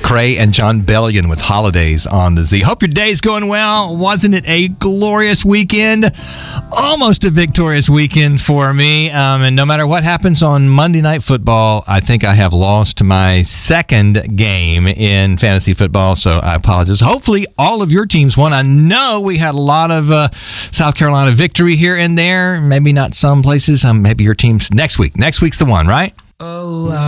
Cray and John Bellion with Holidays on the Z. Hope your day's going well. Wasn't it a glorious weekend? Almost a victorious weekend for me. And no matter what happens on Monday Night Football, I think I have lost my second game in fantasy football, so I apologize. Hopefully all of your teams won. I know we had a lot of South Carolina victory here and there. Maybe not some places. Maybe your team's next week. Next week's the one, right?